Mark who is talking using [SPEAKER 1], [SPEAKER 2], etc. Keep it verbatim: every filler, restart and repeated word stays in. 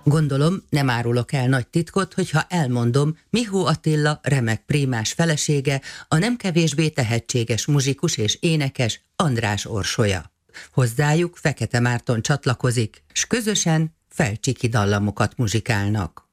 [SPEAKER 1] Gondolom, nem árulok el nagy titkot, hogyha elmondom, Mihó Attila remek prímás felesége, a nem kevésbé tehetséges muzsikus és énekes András Orsolya. Hozzájuk Fekete Márton csatlakozik, s közösen felcsiki dallamokat muzsikálnak.